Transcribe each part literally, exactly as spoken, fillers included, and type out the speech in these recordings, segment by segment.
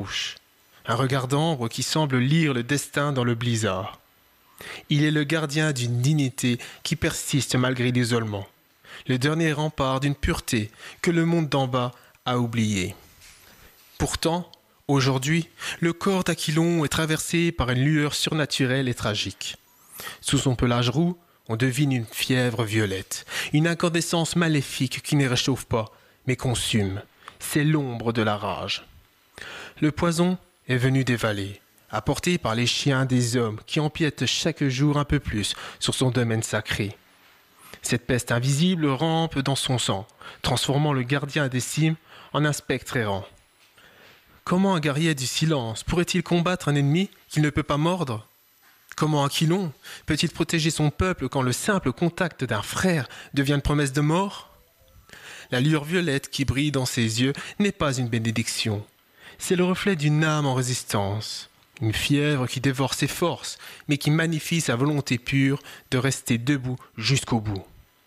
Un regard d'ambre qui semble lire le destin dans le blizzard. Il est le gardien d'une dignité qui persiste malgré l'isolement. Le dernier rempart d'une pureté que le monde d'en bas a oublié. Pourtant, aujourd'hui, le corps d'Aquilon est traversé par une lueur surnaturelle et tragique. Sous son pelage roux, on devine une fièvre violette, une incandescence maléfique qui ne réchauffe pas, mais consume. C'est l'ombre de la rage. Le poison est venu des vallées, apporté par les chiens des hommes qui empiètent chaque jour un peu plus sur son domaine sacré. Cette peste invisible rampe dans son sang, transformant le gardien des cimes en un spectre errant. Comment un guerrier du silence pourrait-il combattre un ennemi qu'il ne peut pas mordre ? Comment Aquilon peut-il protéger son peuple quand le simple contact d'un frère devient une promesse de mort ? La lueur violette qui brille dans ses yeux n'est pas une bénédiction. C'est le reflet d'une âme en résistance, une fièvre qui dévore ses forces, mais qui magnifie sa volonté pure de rester debout jusqu'au bout.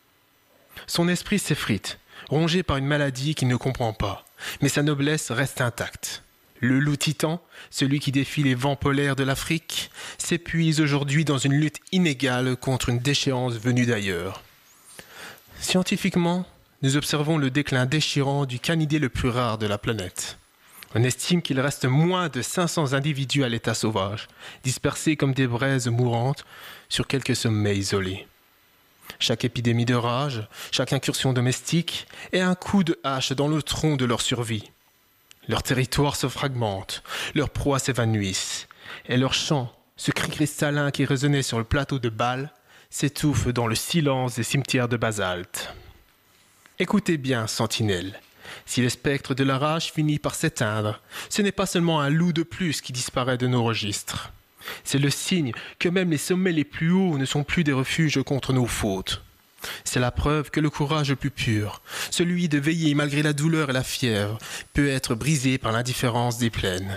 Son esprit s'effrite, rongé par une maladie qu'il ne comprend pas, mais sa noblesse reste intacte. Le loup titan, celui qui défie les vents polaires de l'Afrique, s'épuise aujourd'hui dans une lutte inégale contre une déchéance venue d'ailleurs. Scientifiquement, nous observons le déclin déchirant du canidé le plus rare de la planète. On estime qu'il reste moins de cinq cents individus à l'état sauvage, dispersés comme des braises mourantes sur quelques sommets isolés. Chaque épidémie de rage, chaque incursion domestique est un coup de hache dans le tronc de leur survie. Leur territoire se fragmente, leurs proies s'évanouissent, et leur chant, ce cri cristallin qui résonnait sur le plateau de Bâle, s'étouffe dans le silence des cimetières de basalte. Écoutez bien, sentinelles. Si le spectre de la rage finit par s'éteindre, ce n'est pas seulement un loup de plus qui disparaît de nos registres. C'est le signe que même les sommets les plus hauts ne sont plus des refuges contre nos fautes. C'est la preuve que le courage le plus pur, celui de veiller malgré la douleur et la fièvre, peut être brisé par l'indifférence des plaines.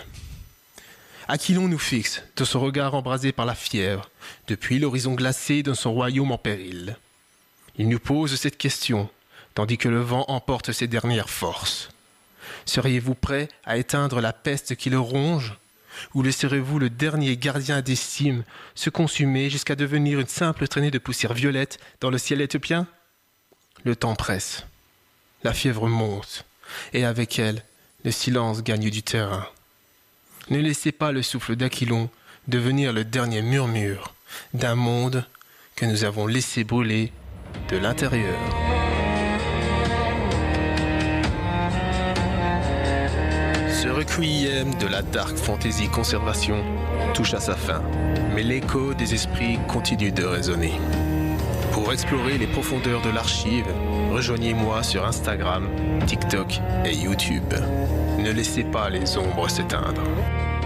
Aquilon nous fixe de son regard embrasé par la fièvre, depuis l'horizon glacé de son royaume en péril. Il nous pose cette question, tandis que le vent emporte ses dernières forces. Seriez-vous prêt à éteindre la peste qui le ronge ? Ou laisserez-vous le dernier gardien des cimes se consumer jusqu'à devenir une simple traînée de poussière violette dans le ciel éthiopien ? Le temps presse. La fièvre monte, et avec elle, le silence gagne du terrain. Ne laissez pas le souffle d'Aquilon devenir le dernier murmure d'un monde que nous avons laissé brûler de l'intérieur. Ce requiem de la dark fantasy conservation touche à sa fin, mais l'écho des esprits continue de résonner. Pour explorer les profondeurs de l'archive, rejoignez-moi sur Instagram, TikTok et YouTube. Ne laissez pas les ombres s'éteindre.